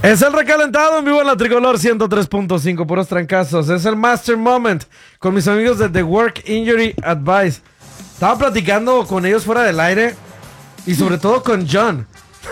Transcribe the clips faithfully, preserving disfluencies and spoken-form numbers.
Es el recalentado en vivo en la Tricolor ciento tres punto cinco, puros trancazos. Es el Master Moment con mis amigos de The Work Injury Advice. Estaba platicando con ellos fuera del aire y sobre todo con John.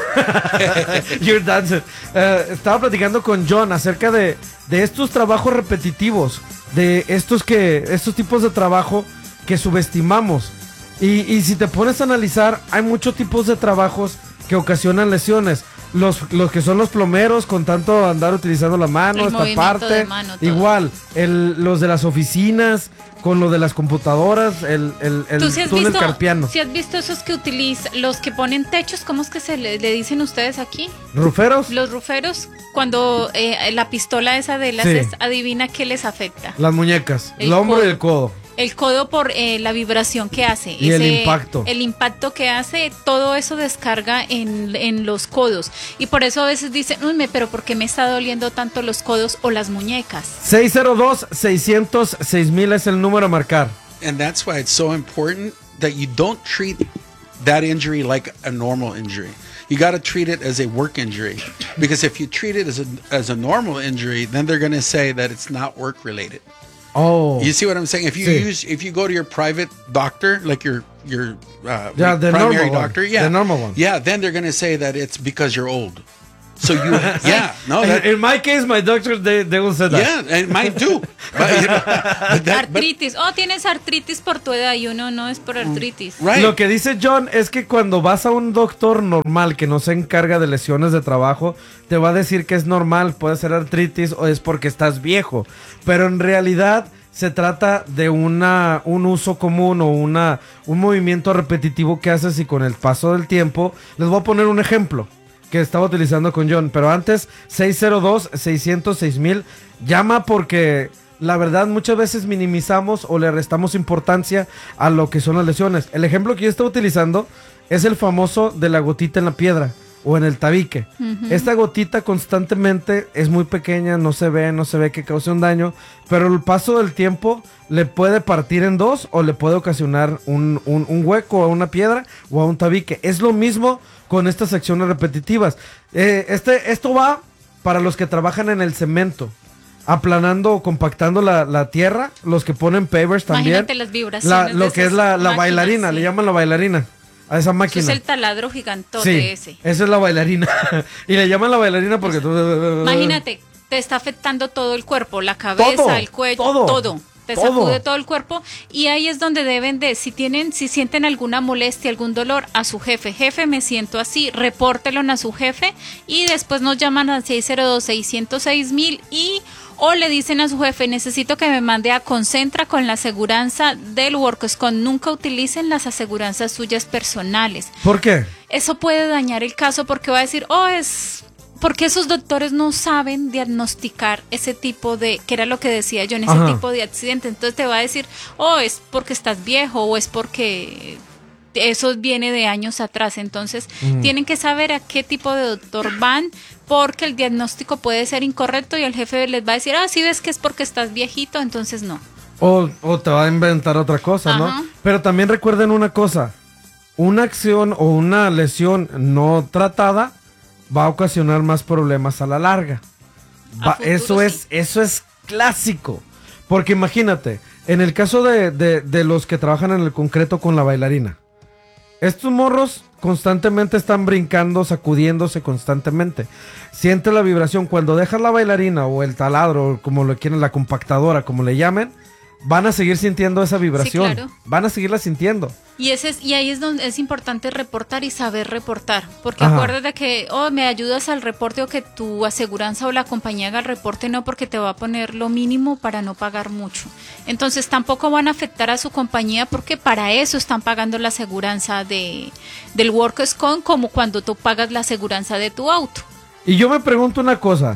You're dancing. Uh, estaba platicando con John acerca de, de estos trabajos repetitivos, de estos que estos tipos de trabajo que subestimamos. Y, y si te pones a analizar, hay muchos tipos de trabajos que ocasionan lesiones. Los, los que son los plomeros, con tanto andar utilizando la mano, el esta parte. Mano, igual, el, los de las oficinas, con lo de las computadoras, el, el, el si túnel visto, carpiano. Si has visto esos que utilizan, los que ponen techos, ¿cómo es que se le, le dicen ustedes aquí? ¿Ruferos? Los ruferos, cuando eh, la pistola esa de las, sí. es, adivina qué les afecta. Las muñecas, el, el hombro codo. Y el codo. El codo por eh, la vibración que hace. Y ese, el impacto. El impacto que hace, todo eso descarga en, en los codos. Y por eso a veces dicen, uy, pero ¿por qué me está doliendo tanto los codos o las muñecas? seis cero dos, seis cero seis mil es el número a marcar. And that's why it's so important that you don't treat that injury like a normal injury. You got to treat it as a work injury. Because if you treat it as a, as a normal injury, then they're going to say that it's not work related. Oh, you see what I'm saying? If you sí. use, if you go to your private doctor, like your your uh, yeah, the primary normal doctor, one. yeah, the normal one, yeah, then they're gonna say that it's because you're old. So you, yeah, no. That, in my case, my doctor they they will say that. Yeah, and mine too. But, you know, but that, artritis. But, oh, tienes artritis por tu edad y uno no es por artritis. Right. Lo que dice John es que cuando vas a un doctor normal que no se encarga de lesiones de trabajo, te va a decir que es normal, puede ser artritis o es porque estás viejo, pero en realidad se trata de una, un uso común o una, un movimiento repetitivo que haces y con el paso del tiempo. Les voy a poner un ejemplo que estaba utilizando con John, pero antes seis cero dos, seis cero seis mil, llama porque la verdad muchas veces minimizamos o le restamos importancia a lo que son las lesiones. El ejemplo que yo estaba utilizando es el famoso de la gotita en la piedra o en el tabique. Uh-huh. Esta gotita constantemente es muy pequeña, no se ve, no se ve que cause un daño, pero el paso del tiempo le puede partir en dos o le puede ocasionar un, un, un hueco a una piedra o a un tabique. Es lo mismo con estas secciones repetitivas. Eh, este, esto va para los que trabajan en el cemento, aplanando o compactando la, la tierra, los que ponen pavers también. Imagínate las vibraciones. La, lo que es la, la máquinas, bailarina, sí. Le llaman la bailarina. A esa máquina. Eso es el taladro gigantote sí, ese. Esa es la bailarina. Y le llaman la bailarina porque tú... Imagínate, te está afectando todo el cuerpo, la cabeza, todo, el cuello, todo. todo. Te todo. sacude todo el cuerpo y ahí es donde deben de, si tienen, si sienten alguna molestia, algún dolor, a su jefe. Jefe, me siento así, repórtelo a su jefe y después nos llaman al seis cero dos, seis cero seis mil y... o le dicen a su jefe, necesito que me mande a Concentra con la aseguranza del WorkScon. Nunca utilicen las aseguranzas suyas personales. ¿Por qué? Eso puede dañar el caso porque va a decir, oh, es... porque esos doctores no saben diagnosticar ese tipo de, que era lo que decía yo, en ese Ajá. tipo de accidente. Entonces te va a decir, oh, es porque estás viejo o es porque... eso viene de años atrás, entonces mm. tienen que saber a qué tipo de doctor van, porque el diagnóstico puede ser incorrecto y el jefe les va a decir, ah, sí ves que es porque estás viejito, entonces no. O, o te va a inventar otra cosa, Ajá. ¿no? Pero también recuerden una cosa, una acción o una lesión no tratada va a ocasionar más problemas a la larga. Va, futuro, eso sí. es, eso es clásico, porque imagínate, en el caso de, de, de los que trabajan en el concreto con la bailarina, estos morros constantemente están brincando, sacudiéndose constantemente. Siente la vibración. Cuando dejas la bailarina o el taladro, como lo quieren, la compactadora, como le llamen, van a seguir sintiendo esa vibración. Sí, claro. Van a seguirla sintiendo. Y ese es, y ahí es donde es importante reportar y saber reportar. Porque Ajá. acuérdate que, oh, me ayudas al reporte o que tu aseguranza o la compañía haga el reporte, no, porque te va a poner lo mínimo para no pagar mucho. Entonces tampoco van a afectar a su compañía porque para eso están pagando la aseguranza de, del WorkScon, como cuando tú pagas la aseguranza de tu auto. Y yo me pregunto una cosa.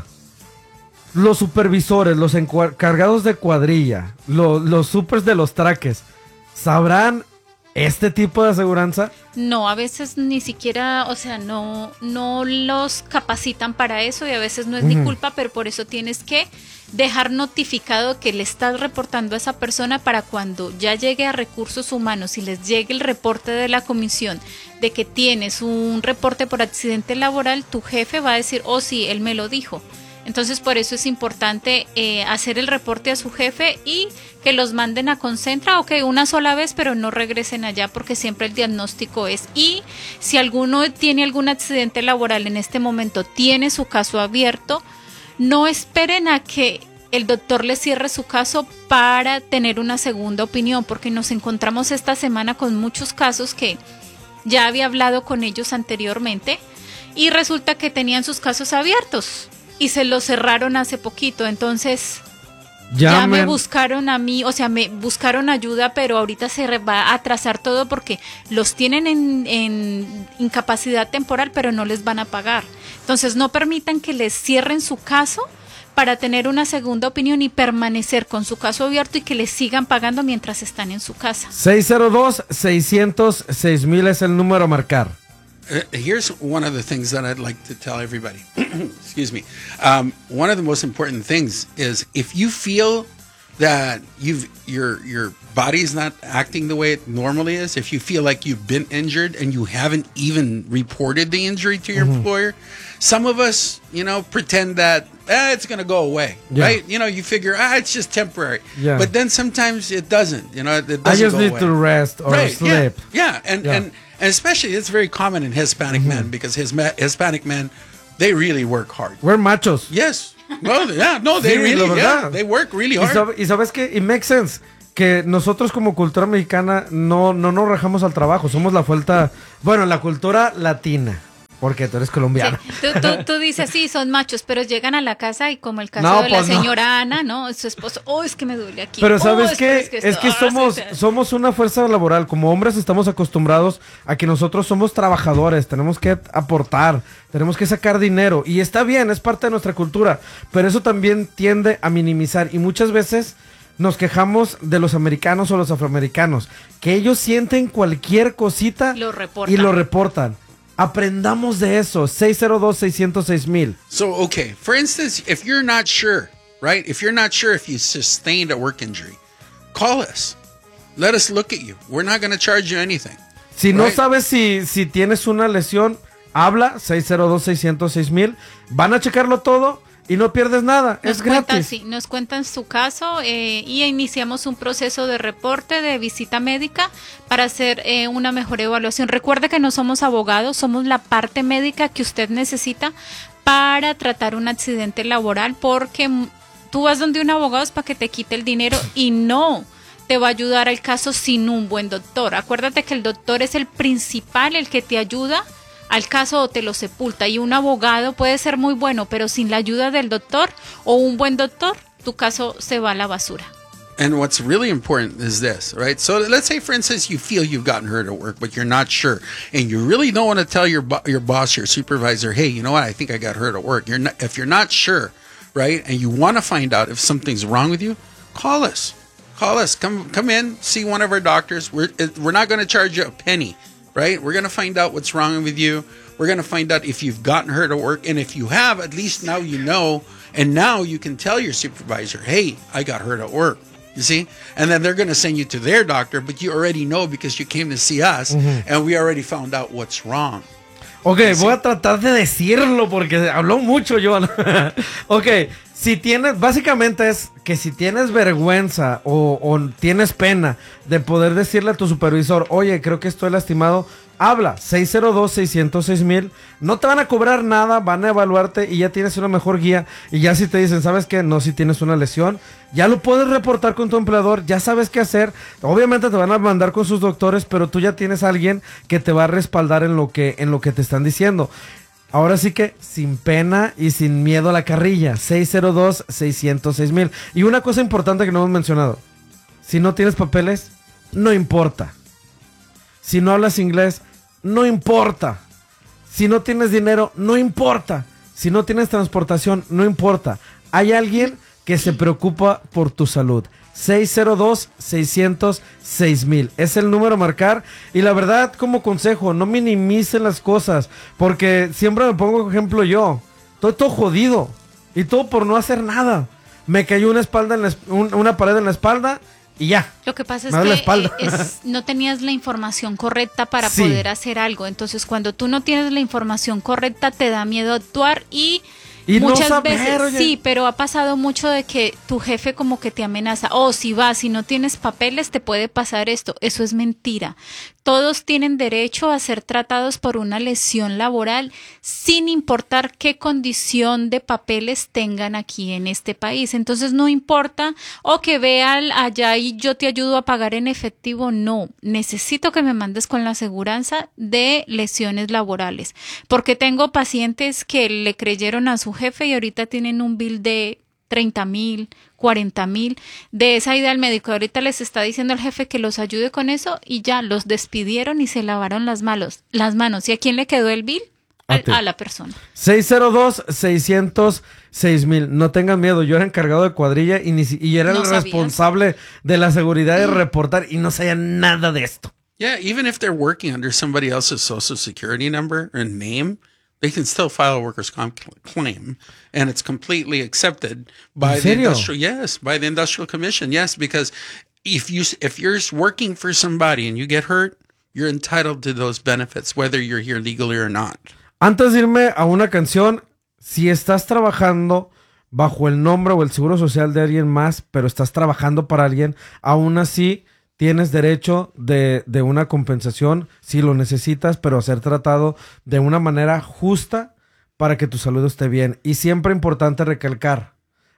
Los supervisores, los encargados de cuadrilla, lo, los supers de los traques, ¿sabrán este tipo de aseguranza? No, a veces ni siquiera, o sea, no, no los capacitan para eso y a veces no es uh-huh. ni culpa, pero por eso tienes que dejar notificado que le estás reportando a esa persona para cuando ya llegue a recursos humanos y les llegue el reporte de la comisión de que tienes un reporte por accidente laboral, tu jefe va a decir, oh sí, él me lo dijo. Entonces por eso es importante eh, hacer el reporte a su jefe y que los manden a Concentra, o que una sola vez, pero no regresen allá, porque siempre el diagnóstico es. Y si alguno tiene algún accidente laboral en este momento, tiene su caso abierto, no esperen a que el doctor le cierre su caso para tener una segunda opinión, porque nos encontramos esta semana con muchos casos que ya había hablado con ellos anteriormente y resulta que tenían sus casos abiertos y se los cerraron hace poquito. Entonces ya, ya me buscaron a mí, o sea, me buscaron ayuda, pero ahorita se va a atrasar todo porque los tienen en, en incapacidad temporal, pero no les van a pagar. Entonces no permitan que les cierren su caso para tener una segunda opinión y permanecer con su caso abierto y que les sigan pagando mientras están en su casa. seis cero dos, seis cero seis mil es el número a marcar. Uh, here's one of the things that I'd like to tell everybody. Excuse me. Um, one of the most important things is if you feel that you've your your body's not acting the way it normally is, if you feel like you've been injured and you haven't even reported the injury to your mm-hmm. employer, some of us, you know, pretend that eh, it's going to go away, yeah. right? You know, you figure, ah, it's just temporary. Yeah. But then sometimes it doesn't, you know, it doesn't I just go need away. to rest or right, sleep. Yeah, yeah. And, yeah. and and especially it's very common in Hispanic mm-hmm. men, because his Hispanic men, they really work hard. We're machos. Yes. Well, yeah, no, they sí, really, yeah, they work really hard. Y, sabe, y sabes que, it makes sense, que nosotros como cultura mexicana no, no nos rajamos al trabajo, somos la vuelta, bueno, la cultura latina. Porque tú eres colombiano. Sí. Tú, tú, tú dices, sí, son machos, pero llegan a la casa y como el caso no, de pues la no. señora Ana, ¿no? Su esposo, oh, es que me duele aquí. Pero oh, ¿sabes es qué? Es que, es que oh, somos, sí, sí. somos una fuerza laboral. Como hombres estamos acostumbrados a que nosotros somos trabajadores, tenemos que aportar, tenemos que sacar dinero. Y está bien, es parte de nuestra cultura, pero eso también tiende a minimizar. Y muchas veces nos quejamos de los americanos o los afroamericanos, que ellos sienten cualquier cosita lo reportan. y lo reportan. Aprendamos de eso. seis cero dos, seis cero seis mil. So, okay, for instance, if you're not sure, right? If you're not sure if you sustained a work injury, call us. Let us look at you. We're not going to charge you anything. Si right? no sabes si, si tienes una lesión, habla seis cero dos, seis cero seis mil. Van a checarlo todo y no pierdes nada. Nos es cuentan, gratis. sí, nos cuentan su caso eh, y iniciamos un proceso de reporte, de visita médica para hacer eh, una mejor evaluación. Recuerde que no somos abogados, somos la parte médica que usted necesita para tratar un accidente laboral, porque tú vas donde un abogado es para que te quite el dinero y no te va a ayudar al caso sin un buen doctor. Acuérdate que el doctor es el principal, el que te ayuda al caso o te lo sepulta, y un abogado puede ser muy bueno, pero sin la ayuda del doctor o un buen doctor, tu caso se va a la basura. And what's really important is this, right? So let's say, for instance, you feel you've gotten hurt at work, but you're not sure, and you really don't want to tell your bo- your boss, your supervisor, hey, you know what? I think I got hurt at work. You're not, if you're not sure, right, and you want to find out if something's wrong with you, call us. Call us. Come come in, see one of our doctors. We're we're not going to charge you a penny. Right? We're going to find out what's wrong with you. We're going to find out if you've gotten hurt at work. And if you have, at least now you know. And now you can tell your supervisor, hey, I got hurt at work. You see? And then they're going to send you to their doctor, but you already know because you came to see us, mm-hmm. and we already found out what's wrong. Ok, voy a tratar de decirlo porque habló mucho, Joan. Ok, si tienes, básicamente es que si tienes vergüenza o, o tienes pena de poder decirle a tu supervisor, oye, creo que estoy lastimado, habla, seis cero dos, seis cero seis mil, no te van a cobrar nada, van a evaluarte y ya tienes una mejor guía. Y ya si te dicen, ¿sabes qué? No, si tienes una lesión, ya lo puedes reportar con tu empleador, ya sabes qué hacer. Obviamente te van a mandar con sus doctores, pero tú ya tienes a alguien que te va a respaldar en lo que, en lo que te están diciendo. Ahora sí que sin pena y sin miedo a la carrilla, seis cero dos, seis cero seis mil. Y una cosa importante que no hemos mencionado, si no tienes papeles, no importa. Si no hablas inglés, no importa. Si no tienes dinero, no importa. Si no tienes transportación, no importa. Hay alguien que se preocupa por tu salud. seis cero dos, seis cero seis mil es el número a marcar. Y la verdad, como consejo, no minimicen las cosas, porque siempre me pongo ejemplo yo. Estoy todo jodido y todo por no hacer nada. me cayó una espalda en la, un, una pared en la espalda y ya. Lo que pasa es Me duele que la espalda. eh, es- no tenías la información correcta para Sí. poder hacer algo. Entonces, cuando tú no tienes la información correcta, te da miedo actuar y, Y no muchas saber, veces, oye. sí, pero ha pasado mucho de que tu jefe como que te amenaza. Oh, si vas, si no tienes papeles, te puede pasar esto. Eso es mentira. Todos tienen derecho a ser tratados por una lesión laboral sin importar qué condición de papeles tengan aquí en este país. Entonces no importa o que vean allá y yo te ayudo a pagar en efectivo. No, necesito que me mandes con la aseguranza de lesiones laborales, porque tengo pacientes que le creyeron a su jefe y ahorita tienen un bill de treinta mil, cuarenta mil, de esa ida al médico. Ahorita les está diciendo el jefe que los ayude con eso y ya los despidieron y se lavaron las manos. Las manos. ¿Y a quién le quedó el bill? A Al- ti. a la persona. seis cero dos, seis cero seis mil. No tengan miedo, yo era encargado de cuadrilla y, ni si- y era ¿No el sabías? responsable de la seguridad de reportar y no sabía nada de esto. Yeah, even if they're working under somebody else's social security number or name, they can still file a workers' comp cl- claim, and it's completely accepted by the serio? industrial. Yes, by the industrial commission. Yes, because if you s- if you're working for somebody and you get hurt, you're entitled to those benefits, whether you're here legally or not. Antes de irme a una canción, si estás trabajando bajo el nombre o el seguro social de alguien más, pero estás trabajando para alguien, aún así tienes derecho de, de una compensación si lo necesitas, pero a ser tratado de una manera justa para que tu salud esté bien. Y siempre importante recalcar,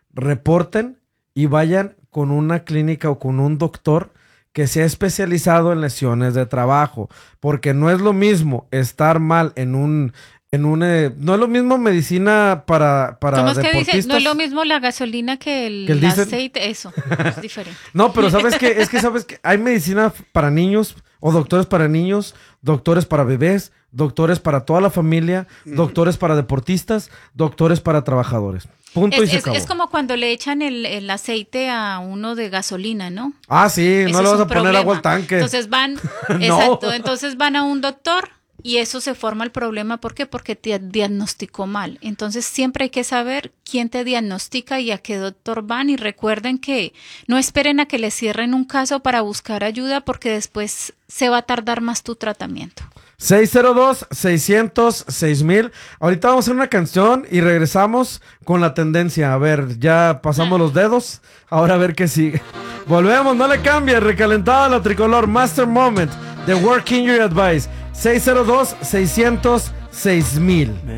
reporten y vayan con una clínica o con un doctor que sea especializado en lesiones de trabajo, porque no es lo mismo estar mal en un, en un, eh, no es lo mismo medicina para, para ¿Cómo es que deportistas. dices? No es lo mismo la gasolina que el, ¿Que el diésel? aceite. Eso, es diferente. No, pero sabes que es que sabes que hay medicina para niños o doctores para niños, doctores para bebés, doctores para toda la familia, doctores para deportistas, doctores para trabajadores. Punto y Es, se es- acabó. es como cuando le echan el, el aceite a uno de gasolina, ¿no? Ah, sí, Eso no es le vas un a poner problema. agua al tanque. Entonces van, No. exacto, entonces van a un doctor y eso se forma el problema. ¿Por qué? Porque te diagnosticó mal. Entonces siempre hay que saber quién te diagnostica y a qué doctor van. Y recuerden que no esperen a que les cierren un caso para buscar ayuda, porque después se va a tardar más tu tratamiento. seis cero dos, seis cero cero, seis mil. Ahorita vamos a hacer una canción y regresamos con la tendencia. A ver, ya pasamos los dedos. Ahora a ver qué sigue. Volvemos, no le cambie. Recalentada la tricolor Master Moment de Work Injury Advice. seis cero dos, seis cero cero, seis mil.